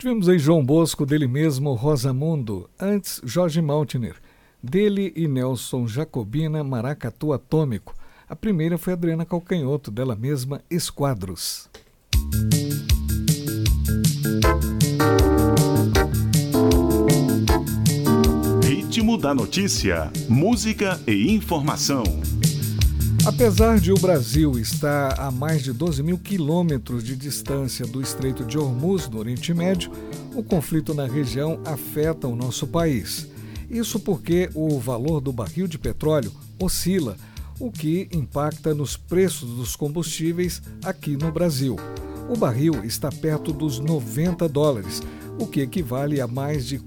Tivemos aí João Bosco, dele mesmo, Rosamundo. Antes, Jorge Maltner. Dele e Nelson Jacobina, Maracatu Atômico. A primeira foi Adriana Calcanhoto, dela mesma, Esquadros. Ritmo da notícia, música e informação. Apesar de o Brasil estar a mais de 12 mil quilômetros de distância do Estreito de Hormuz, no Oriente Médio, o conflito na região afeta o nosso país. Isso porque o valor do barril de petróleo oscila, o que impacta nos preços dos combustíveis aqui no Brasil. O barril está perto dos $90, o que equivale a mais de R$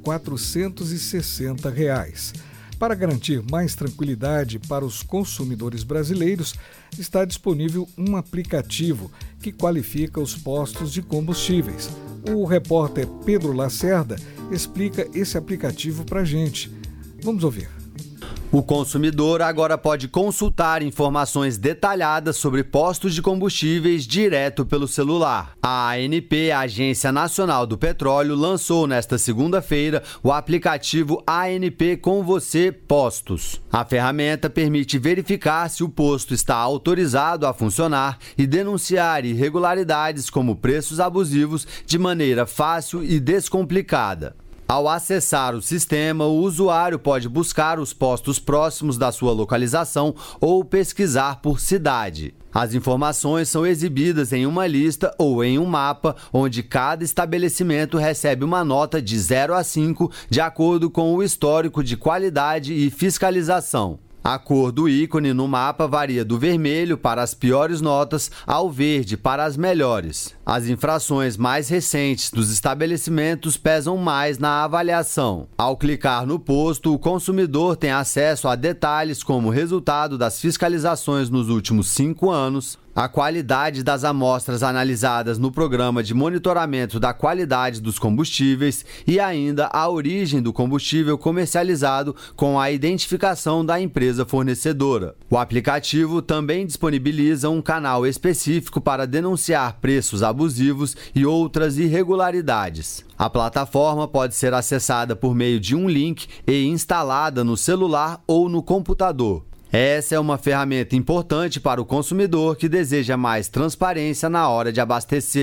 460. Para garantir mais tranquilidade para os consumidores brasileiros, está disponível um aplicativo que qualifica os postos de combustíveis. O repórter Pedro Lacerda explica esse aplicativo para a gente. Vamos ouvir. O consumidor agora pode consultar informações detalhadas sobre postos de combustíveis direto pelo celular. A ANP, a Agência Nacional do Petróleo, lançou nesta segunda-feira o aplicativo ANP Com Você Postos. A ferramenta permite verificar se o posto está autorizado a funcionar e denunciar irregularidades como preços abusivos de maneira fácil e descomplicada. Ao acessar o sistema, o usuário pode buscar os postos próximos da sua localização ou pesquisar por cidade. As informações são exibidas em uma lista ou em um mapa, onde cada estabelecimento recebe uma nota de 0 a 5, de acordo com o histórico de qualidade e fiscalização. A cor do ícone no mapa varia do vermelho para as piores notas ao verde para as melhores. As infrações mais recentes dos estabelecimentos pesam mais na avaliação. Ao clicar no posto, o consumidor tem acesso a detalhes como resultado das fiscalizações nos últimos 5 anos, a qualidade das amostras analisadas no programa de monitoramento da qualidade dos combustíveis e ainda a origem do combustível comercializado com a identificação da empresa fornecedora. O aplicativo também disponibiliza um canal específico para denunciar preços abusivos e outras irregularidades. A plataforma pode ser acessada por meio de um link e instalada no celular ou no computador. Essa é uma ferramenta importante para o consumidor que deseja mais transparência na hora de abastecer.